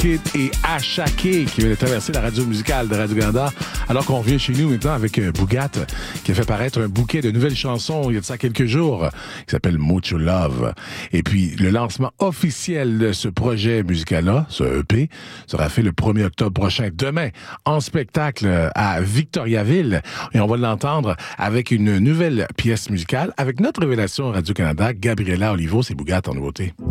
Kid et Achaké qui vient de traverser la radio musicale de Radio-Canada, alors qu'on revient chez nous maintenant avec Bougat qui a fait paraître un bouquet de nouvelles chansons il y a de ça quelques jours qui s'appelle Mucho Love. Et puis le lancement officiel de ce projet musical-là, ce EP, sera fait le 1er octobre prochain, demain, en spectacle à Victoriaville. Et on va l'entendre avec une nouvelle pièce musicale avec notre révélation Radio-Canada, Gabriela Olivo, c'est Bougat en nouveauté.